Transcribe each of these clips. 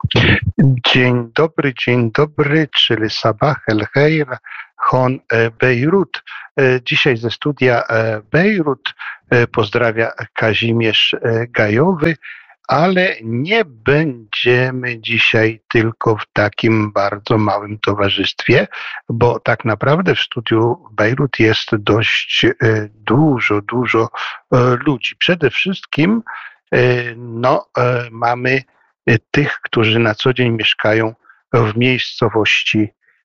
Dzień dobry, czyli Sabah el Khair, Hon Bejrut. Dzisiaj ze studia Bejrut pozdrawia Kazimierz Gajowy, ale nie będziemy dzisiaj tylko w takim bardzo małym towarzystwie, bo tak naprawdę w studiu Bejrut jest dość dużo ludzi. Przede wszystkim mamy tych, którzy na co dzień mieszkają w miejscowości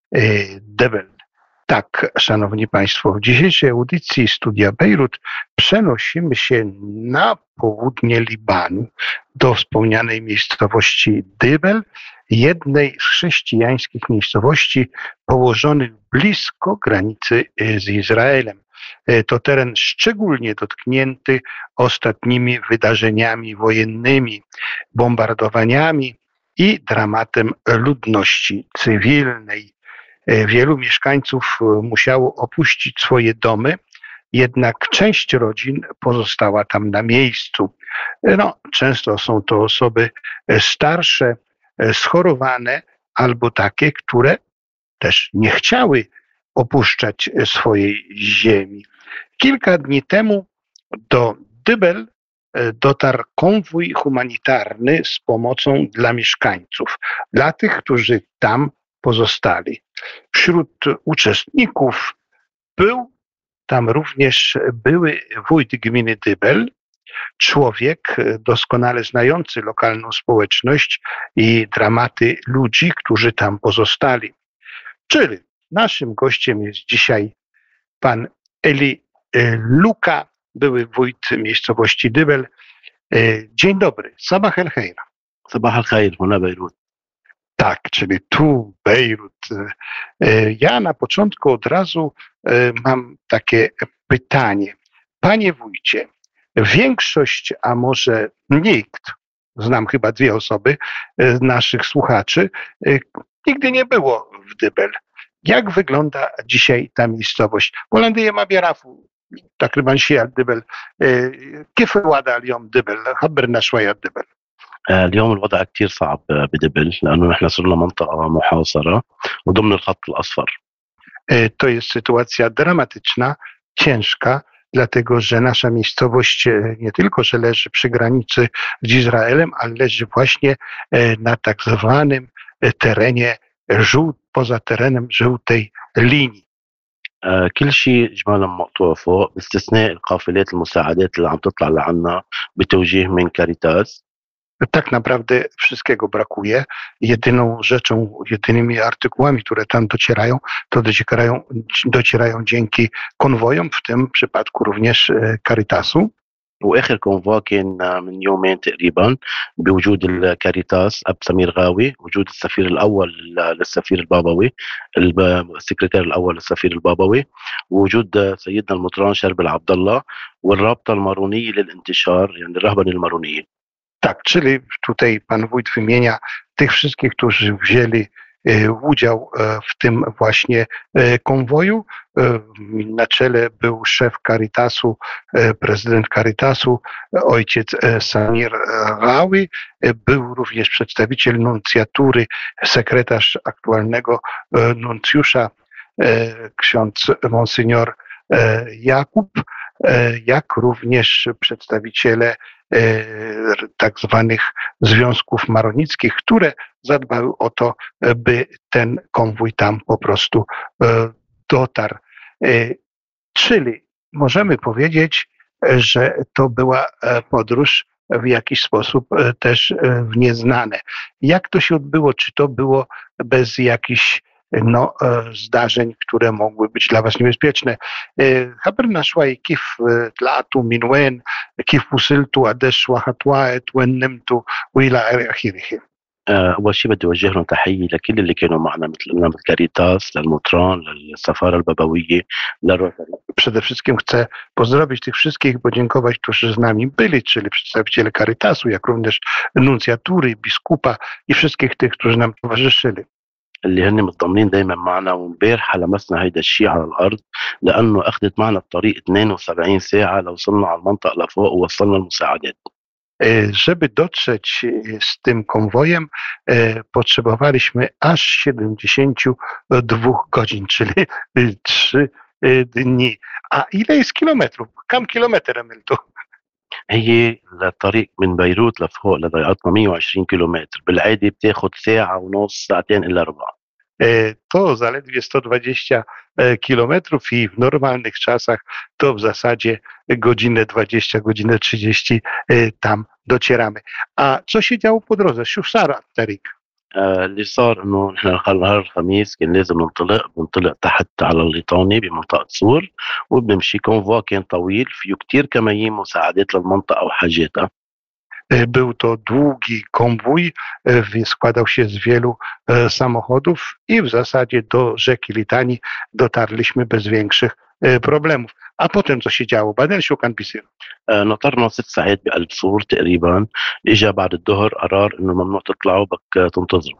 Debel. Tak, szanowni państwo, w dzisiejszej audycji Studia Bejrut przenosimy się na południe Libanu, do wspomnianej miejscowości Dybel, jednej z chrześcijańskich miejscowości położonych blisko granicy z Izraelem. To teren szczególnie dotknięty ostatnimi wydarzeniami wojennymi, bombardowaniami i dramatem ludności cywilnej. Wielu mieszkańców musiało opuścić swoje domy, jednak część rodzin pozostała tam na miejscu. Często są to osoby starsze, schorowane albo takie, które też nie chciały opuszczać swojej ziemi. Kilka dni temu do Dybel dotarł konwój humanitarny z pomocą dla mieszkańców, dla tych, którzy tam pozostali. Wśród uczestników był tam również były wójt gminy Dybel, człowiek doskonale znający lokalną społeczność i dramaty ludzi, którzy tam pozostali. Czyli naszym gościem jest dzisiaj pan Eli Luka, były wójt miejscowości Dybel. Dzień dobry, Sabah el Khair. Sabah el Khair, huna Bejrut. Tak, czyli tu Bejrut. Ja na początku od razu mam takie pytanie. Panie wójcie, większość, a może nikt, znam chyba 2 osoby z naszych słuchaczy, nigdy nie było w Dybel. Jak wygląda dzisiaj ta miejscowość? بولندية ما بيعرفوا تقريبا شيء عن دبل. كيف الوضع اليوم دبل؟ خبرنا شوية عن دبل. اليوم الوضع كتير صعب بدبل لأنه نحن صرنا منطقة محاصرة وضمن الخط الأصفر. To jest sytuacja dramatyczna, ciężka, dlatego że nasza miejscowość nie tylko, że leży przy granicy z Izraelem, ale leży właśnie na tak zwanym terenie poza terenem żółtej linii. كل شيء إجمالا مقطوع فوق باستثناء القافلات المساعدات اللي عم تطلع لعنا بتوجيه من كاريتاس. Tak naprawdę wszystkiego brakuje. Jedynymi artykułami, które tam docierają, to docierają dzięki konwojom, w tym przypadku również Caritasu. واخر كونفوا كان من يومين تقريبا بوجود الكاريتاس اب سمير غاوي، وجود السفير الاول للسفير البابوي، السكرتير الاول للسفير البابوي، ووجود سيدنا المطران شربل عبد الله والرابطه المارونيه للانتشار، يعني الرهبنه المارونيه. Tak, czyli tutaj pan wójt wymienia tych wszystkich, którzy wzięli udział w tym właśnie konwoju. Na czele był szef Caritasu, prezydent Caritasu, ojciec Samir Rawi. Był również przedstawiciel nuncjatury, sekretarz aktualnego nuncjusza, ksiądz Monsignor Jakub, jak również przedstawiciele tak zwanych związków maronickich, które zadbały o to, by ten konwój tam po prostu dotarł. Czyli możemy powiedzieć, że to była podróż w jakiś sposób też w nieznane. Jak to się odbyło? Czy to było bez jakichś zdarzeń, które mogły być dla was niebezpieczne? خبرنا شوي كيف طلعتوا من وين، كيف وصلتوا، قديش وقت وين نمتوا والى اخره. أول شيء بدي أوجه لهم تحية لكل اللي كانوا معنا مثل كاريتاس، للمطران، للسفارة البابوية، للروتري. Przede wszystkim chcę pozdrowić tych wszystkich, podziękować, którzy z nami byli, czyli przedstawiciele Caritasu, jak również nuncjatury, biskupa i wszystkich tych, którzy nam towarzyszyli. اللي هن متضامنين دايما معنا، وامبارح لمسنا هيدا الشيء على الارض لانه اخذت معنا الطريق 72 ساعه لوصلنا على المنطقه لفوق ووصلنا المساعدات. Żeby dotrzeć z tym konwojem, potrzebowaliśmy aż 72 godzin, czyli 3 dni. A ile jest kilometrów? Kam kilometr, Emiltu? هي الطريق من بيروت لفوق لضيعتنا 120 كيلومتر، بالعادة بتاخد ساعة ونص، ساعتين إلا ربع. To zaledwie 120 kilometrów i w normalnych czasach to w zasadzie godzinę 20, godzinę 30 tam docieramy. A co się działo po drodze? Siuszara, Tarik. اللي صار انه نحن نهار الخميس كان لازم بنطلق تحت على الليطاني بمنطقة صور، وبنمشي كونفوا كان طويل فيه كتير كميين مساعدات للمنطقة وحاجاتها. Był to długi konwój, składał się z wielu samochodów i w zasadzie do rzeki Litani dotarliśmy bez większych problemów. A potem co się działo? Badel شو كان بيصير؟ نطرنا 6 ساعات بقلب صور تقريبا، اجا بعد الظهر قرار انه ممنوع تطلعوا بدك تنتظروا.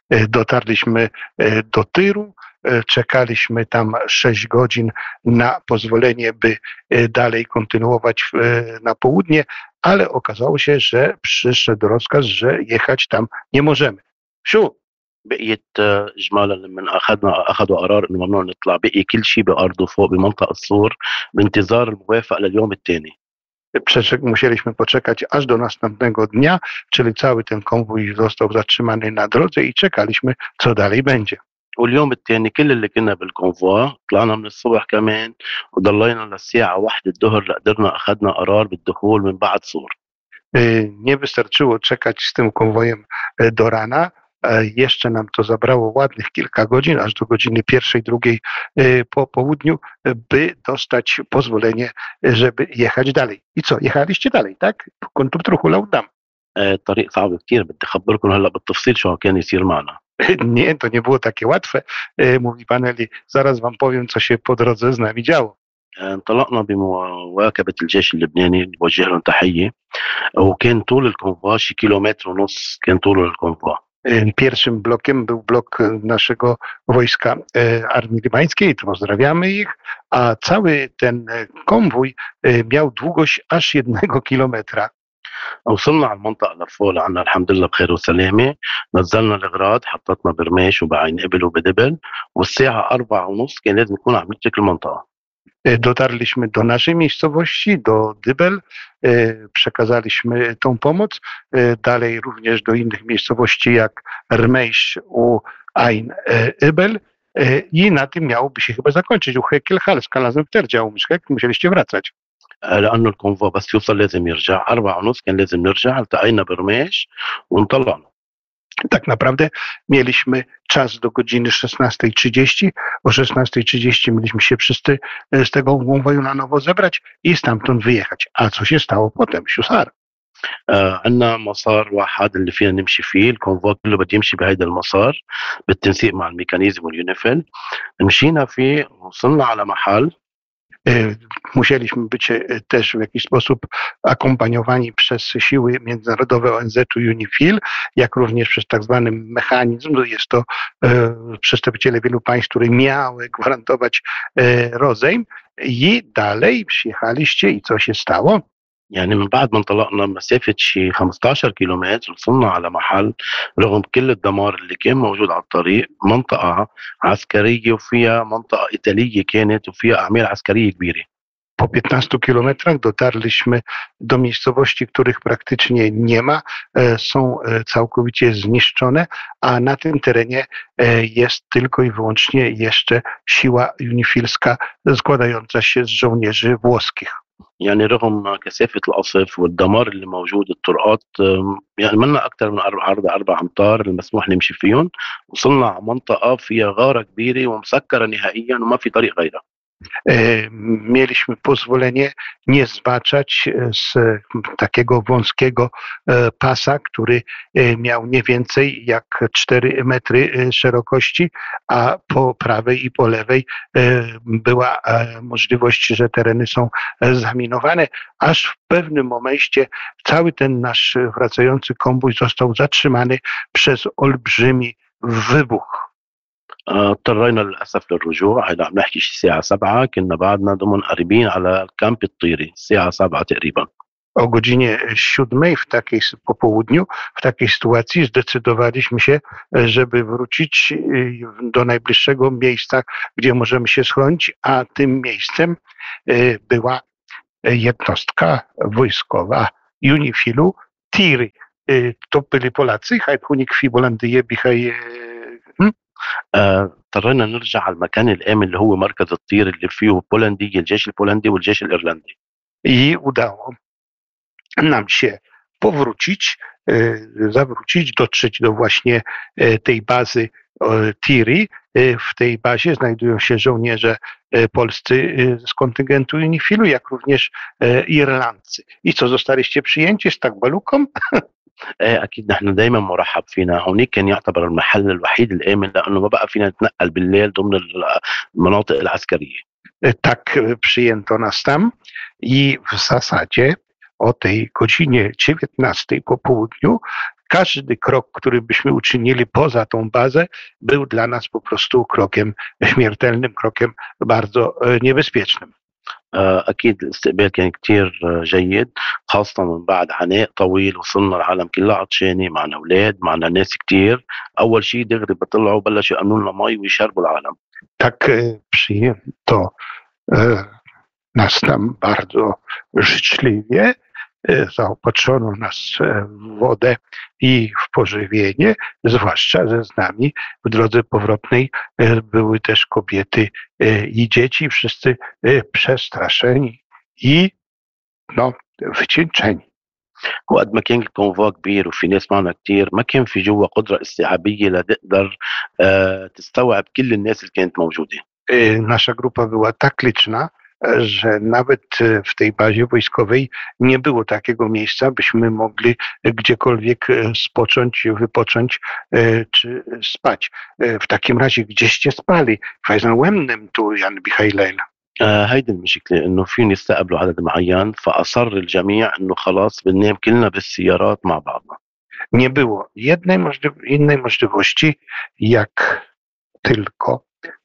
Dotarliśmy do Tyru, czekaliśmy tam 6 godzin na pozwolenie, by dalej kontynuować na południe, ale okazało się, że przyszedł rozkaz, że jechać tam nie możemy. شو؟ بقيت اجمالا لما اخذوا قرار انه ممنوع نطلع، بقي كل شيء بارضه فوق بمنطقه الصور بانتظار الموافقه لليوم الثاني. Musieliśmy poczekać aż do następnego dnia, czyli cały ten konwój został zatrzymany na drodze i czekaliśmy, co dalej będzie. واليوم الثاني كل اللي كنا بالكونفوا طلعنا من الصبح كمان وضلينا للساعة 1 الظهر لقدرنا أخذنا قرار بالدخول من بعد صور. Nie wystarczyło czekać z tym konwojem do rana. Jeszcze nam to zabrało ładnych kilka godzin, aż do godziny 1, 2 po południu, by dostać pozwolenie, żeby jechać dalej. I co, jechaliście dalej, tak? كنتوا بتروحوا لقدام. الطريق صعب كتير، بدي أخبركم هلا بالتفصيل شو كان يصير معنا. Nie, to nie było takie łatwe, mówi pan Eli. Zaraz wam powiem, co się po drodze z nami działo. انطلقنا بمواكبة الجيش اللبناني، نوجه لهم تحية، وكان طول الكونفوا شي 1.5 كيلومتر كان طول الكونفوا. Pierwszym blokiem był blok naszego wojska Armii Libańskiej, to pozdrawiamy ich, a cały ten konwój miał długość aż 1 kilometra. وصلنا على المنطقة لفوق لعنا الحمد لله بخير وسلامة، نزلنا الأغراض، حطتنا برماش وبعين إبل وبدبل، والساعة 4:30 كان لازم نكون عم نترك المنطقة. Dotarliśmy do naszej miejscowości, do Dybel, przekazaliśmy tą pomoc, dalej również do innych miejscowości jak Rmejsz u Ain Ibel i na tym miałoby się chyba zakończyć. U Hekelhal znalazłem w Terdział, musieliście wracać. لأنه الكونفوا بس يوصل لازم يرجع 4:30 كان لازم نرجع، التقينا برماش وانطلقنا. Tak naprawdę mieliśmy czas do godziny 16:30. O 16:30 mieliśmy się wszyscy z tego konwoju na nowo zebrać i stamtąd wyjechać. A co się stało potem, Siusar? عندنا مسار واحد اللي فينا نمشي فيه، الكونفوا كله بده يمشي بهيدا المسار بالتنسيق مع الميكانيزم واليونيفيل. مشينا فيه وصلنا على محل. Musieliśmy być też w jakiś sposób akompaniowani przez siły międzynarodowe ONZ-u UNIFIL, jak również przez tak zwany mechanizm. Jest to przedstawiciele wielu państw, które miały gwarantować rozejm. I dalej przyjechaliście i co się stało? يعني من بعد ما انطلقنا مسافة شي 15 كيلومتر وصلنا على محل، رغم كل الدمار اللي كان موجود على الطريق، منطقة عسكرية وفيها منطقة إيطالية كانت وفيها أعمال عسكرية كبيرة. Po 15 kilometrach dotarliśmy do miejscowości, których praktycznie nie ma, są całkowicie zniszczone, a na tym terenie jest tylko i wyłącznie jeszcze siła unifilska składająca się z żołnierzy włoskich. يعني رغم كثافة القصف والدمار اللي موجود، الطرقات يعني منا أكثر من عرض 4 أمتار المسموح نمشي فيهم، وصلنا على منطقة فيها غارة كبيرة ومسكرة نهائيا وما في طريق غيرها. Mieliśmy pozwolenie nie zbaczać z takiego wąskiego pasa, który miał nie więcej jak 4 metry szerokości, a po prawej i po lewej była możliwość, że tereny są zaminowane, aż w pewnym momencie cały ten nasz wracający konwój został zatrzymany przez olbrzymi wybuch. اضطرينا للأسف للرجوع. هلا عم نحكي شي الساعة 7، كنا بعدنا ضمن قريبين على الكامب الطيري الساعة 7 تقريبا. O godzinie 7 po południu w takiej sytuacji zdecydowaliśmy się, żeby wrócić do najbliższego miejsca, gdzie możemy się schronić, a tym miejscem była jednostka wojskowa UNIFIL-u TIRI. To byli Polacy, هيكون في بولندية بخي. اضطرينا نرجع على المكان الآمن اللي هو مركز الطير اللي فيه بولندي الجيش البولندي والجيش الإيرلندي. I udało nam się zawrócić, dotrzeć do właśnie tej bazy TIRI. W tej bazie znajdują się żołnierze polscy z kontyngentu UNIFIL-u, jak również Irlandcy. I co, zostaliście przyjęci z tak baluką? اكيد نحن دائما مرحب فينا. هونيك كان يعتبر المحل الوحيد الامن لانه ما بقى فينا نتنقل بالليل ضمن المناطق العسكريه. Tak przyjęto nas tam i w zasadzie o tej godzinie 19 po południu każdy krok, który byśmy uczynili poza tą bazę, był dla nas po prostu krokiem śmiertelnym, krokiem bardzo niebezpiecznym. أكيد الاستقبال كان كتير جيد، خاصة من بعد عناء طويل وصلنا العالم كلها عطشانة، معنا أولاد معنا ناس كتير. أول شيء دغري بطلعوا بلشوا يأمنوا لنا مي ويشربوا العالم. Tak przyjęto nas tam bardzo życzliwie. Zaopatrzono nas w wodę i w pożywienie, zwłaszcza, że z nami w drodze powrotnej były też kobiety i dzieci, wszyscy przestraszeni i wycieńczeni. وقد ما كان الكونفوا كبير وفي ناس معنا كتير ما كان في جوا قدرة استيعابية لتقدر تستوعب كل الناس اللي كانت موجودة. Nasza grupa była tak liczna, że nawet w tej bazie wojskowej nie było takiego miejsca, byśmy mogli gdziekolwiek spocząć, wypocząć czy spać. W takim razie gdzieście spali? فاذا tu Jan بخيلين. هيدي المشكلة انه فيهم يستقبلوا عدد معين فاصر الجميع انه خلاص بننام كلنا بالسيارات مع بعضنا. Nie było innej możliwości, jak tylko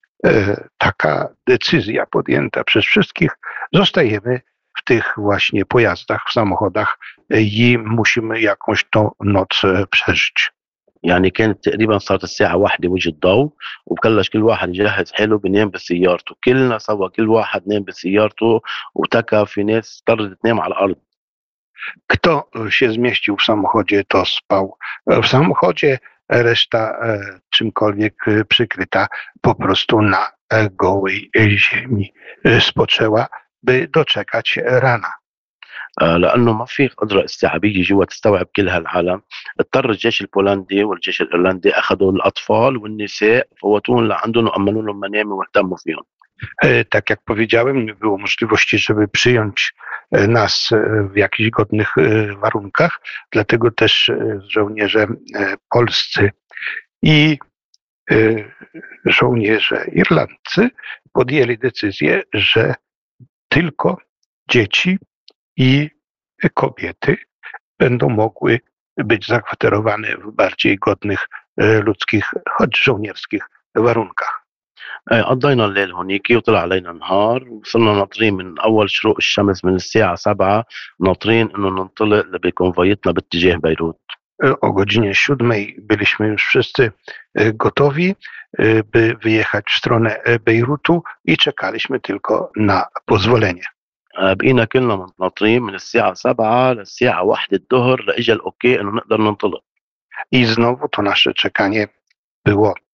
taka decyzja podjęta przez wszystkich. Zostajemy w tych właśnie pojazdach, w samochodach i musimy jakąś tą noc przeżyć. يعني كانت تقريبا صارت الساعة 1 وجه الضوء وبلش كل واحد يجهز حاله بنام بسيارته، كلنا سوا كل واحد نام بسيارته وتكا في ناس اضطرت تنام على الأرض. Kto się zmieścił w samochodzie, to spał w samochodzie, reszta czymkolwiek przykryta po prostu na gołej ziemi spoczęła, by doczekać rana. لانه ما في قدره استيعابيه جوا تستوعب كل هالعالم، اضطر الجيش البولندي والجيش الايرلندي اخذوا الاطفال والنساء فوتوهم لعندهم وامنوا لهم منامه واهتموا فيهم. Tak jak powiedziałem, nie było możliwości, żeby przyjąć nas w jakichś godnych warunkach, dlatego też żołnierze polscy i żołnierze irlandzcy podjęli decyzję, że tylko dzieci i kobiety będą mogły być zakwaterowane w bardziej godnych ludzkich, choć żołnierskich warunkach. قضينا الليل هونيك وطلع علينا نهار وصلنا ناطرين من اول شروق الشمس من الساعه 7 ناطرين انه ننطلق بكونفويتنا باتجاه بيروت. O godzinie 7 byliśmy już wszyscy gotowi, by wyjechać w stronę Bejrutu i czekaliśmy tylko na pozwolenie. بقينا كلنا ناطرين من الساعة 7 للساعة 1 الظهر لإجا الأوكي إنه نقدر ننطلق. I znowu to nasze czekanie było